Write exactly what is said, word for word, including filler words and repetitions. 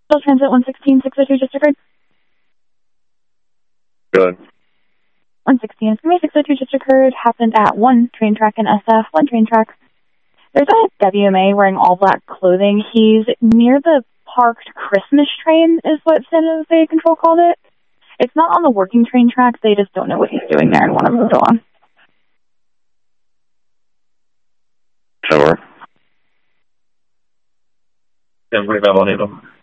Transit one sixteen, six oh two just occurred. Good. one sixteen, for me, six oh two just occurred. Happened at one train track in S F, one train track. There's a W M A wearing all black clothing. He's near the parked Christmas train, is what San Jose Control called it. It's not on the working train track. They just don't know what he's doing there and want to move it along. Sure. ten forty-five, I'll need them.